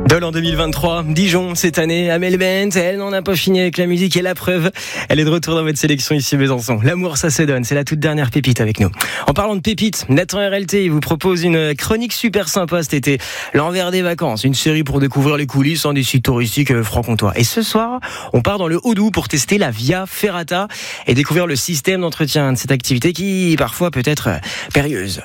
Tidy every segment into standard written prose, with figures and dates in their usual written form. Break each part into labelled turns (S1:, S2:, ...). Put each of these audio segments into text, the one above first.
S1: Dole en 2023, Dijon cette année, Amel Bent, elle n'en a pas fini avec la musique et la preuve, elle est de retour dans votre sélection ici Besançon. L'amour ça se donne, c'est la toute dernière pépite avec nous. En parlant de pépites, Nathan RLT il vous propose une chronique super sympa cet été, l'envers des vacances, une série pour découvrir les coulisses des sites touristiques franc-comtois. Et ce soir, on part dans le Haut-Doubs pour tester la Via Ferrata et découvrir le système d'entretien de cette activité qui parfois peut être périlleuse.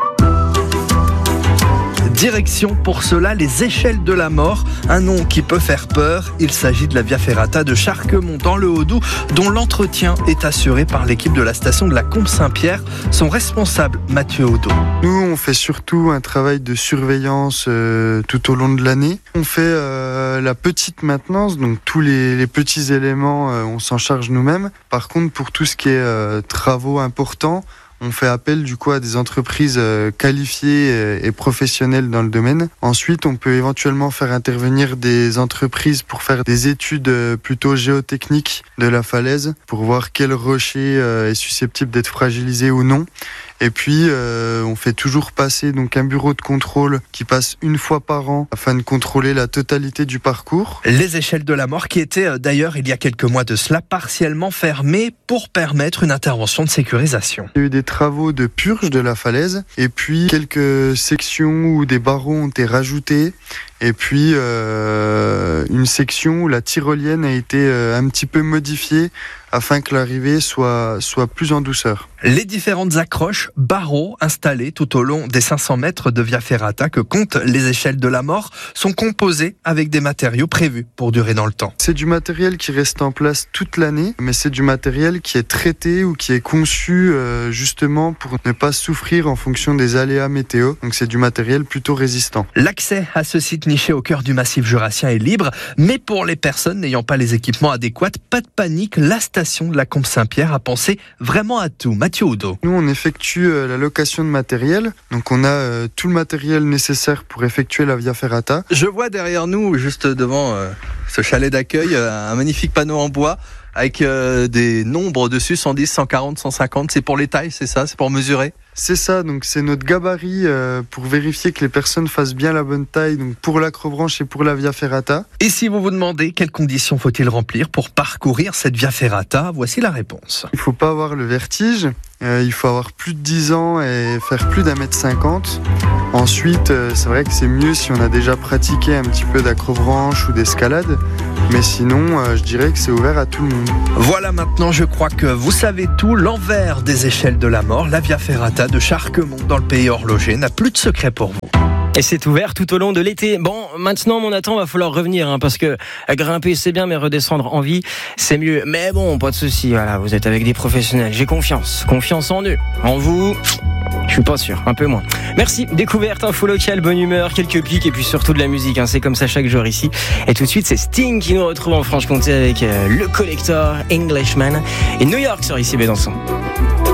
S2: Direction pour cela les échelles de la mort, un nom qui peut faire peur. Il s'agit de la Via Ferrata de Charquemont dans le Haut-Doubs, dont l'entretien est assuré par l'équipe de la station de la Combe-Saint-Pierre. Son responsable, Mathieu Audot.
S3: Nous, on fait surtout un travail de surveillance tout au long de l'année. On fait la petite maintenance, donc tous les petits éléments, on s'en charge nous-mêmes. Par contre, pour tout ce qui est travaux importants, on fait appel du coup à des entreprises qualifiées et professionnelles dans le domaine. Ensuite, on peut éventuellement faire intervenir des entreprises pour faire des études plutôt géotechniques de la falaise pour voir quel rocher est susceptible d'être fragilisé ou non. Et puis, on fait toujours passer donc un bureau de contrôle qui passe une fois par an afin de contrôler la totalité du parcours.
S2: Les échelles de la mort qui étaient d'ailleurs il y a quelques mois de cela partiellement fermées pour permettre une intervention de sécurisation.
S3: Il y a eu des travaux de purge de la falaise et puis quelques sections où des barreaux ont été rajoutés. Et puis une section où la tyrolienne a été un petit peu modifiée afin que l'arrivée soit plus en douceur.
S2: Les différentes accroches, barreaux installés tout au long des 500 mètres de Via Ferrata que comptent les échelles de la mort sont composés avec des matériaux prévus pour durer dans le temps.
S3: C'est du matériel qui reste en place toute l'année, mais c'est du matériel qui est traité ou qui est conçu justement pour ne pas souffrir en fonction des aléas météo. Donc c'est du matériel plutôt résistant.
S2: L'accès à ce site niché au cœur du massif jurassien est libre, mais pour les personnes n'ayant pas les équipements adéquats, pas de panique, la station de la Combe-Saint-Pierre a pensé vraiment à tout. Mathieu Audot.
S3: Nous, on effectue la location de matériel, donc on a tout le matériel nécessaire pour effectuer la Via Ferrata.
S2: Je vois derrière nous, juste devant ce chalet d'accueil, un magnifique panneau en bois avec des nombres dessus, 110, 140, 150, c'est pour les tailles, c'est ça, c'est pour mesurer?
S3: C'est ça, donc c'est notre gabarit pour vérifier que les personnes fassent bien la bonne taille, donc pour l'acrobranche et pour la Via Ferrata.
S2: Et si vous vous demandez quelles conditions faut-il remplir pour parcourir cette Via Ferrata, voici la réponse.
S3: Il ne faut pas avoir le vertige, il faut avoir plus de 10 ans et faire plus d'1m50. Ensuite, c'est vrai que c'est mieux si on a déjà pratiqué un petit peu d'acrobranche ou d'escalade, mais sinon, je dirais que c'est ouvert à tout le monde.
S2: Voilà, maintenant je crois que vous savez tout, l'envers des échelles de la mort, la Via Ferrata de Charquemont dans le pays horloger n'a plus de secret pour vous.
S1: Et c'est ouvert tout au long de l'été. Bon, maintenant, mon Nathan, va falloir revenir, parce que grimper, c'est bien, mais redescendre en vie, c'est mieux. Mais bon, pas de souci. Voilà, vous êtes avec des professionnels. J'ai confiance en eux. En vous, je suis pas sûr, un peu moins. Merci. Découverte, info locale, bonne humeur, quelques pics et puis surtout de la musique. C'est comme ça chaque jour ici. Et tout de suite, c'est Sting qui nous retrouve en Franche-Comté avec le Collector, Englishman et New York sur ici Besançon.